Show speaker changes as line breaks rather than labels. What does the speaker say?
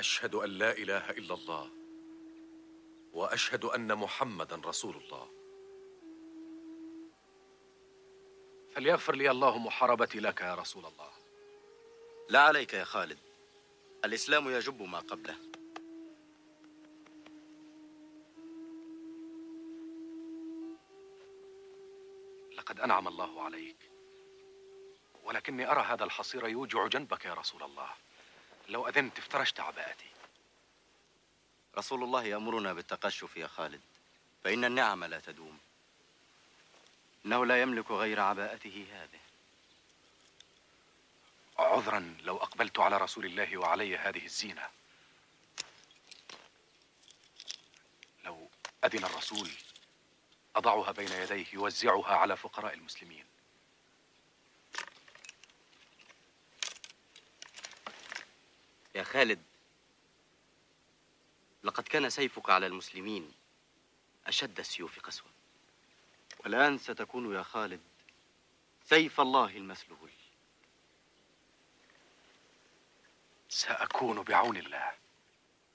أشهد أن لا إله إلا الله وأشهد أن محمدا رسول الله.
فليغفر لي الله محاربتي لك يا رسول الله.
لا عليك يا خالد، الإسلام يجب ما قبله.
لقد أنعم الله عليك، ولكني أرى هذا الحصير يوجع جنبك يا رسول الله. لو أذنت افترشت عباءتي.
رسول الله يأمرنا بالتقشف يا خالد، فإن النعم لا تدوم. إنه لا يملك غير عباءته هذه.
عذرا لو أقبلت على رسول الله وعلي هذه الزينة. لو أذن الرسول أضعها بين يديه يوزعها على فقراء المسلمين.
يا خالد، لقد كان سيفك على المسلمين أشد السيوف قسوة، والآن ستكون يا خالد سيف الله المسلول.
سأكون بعون الله.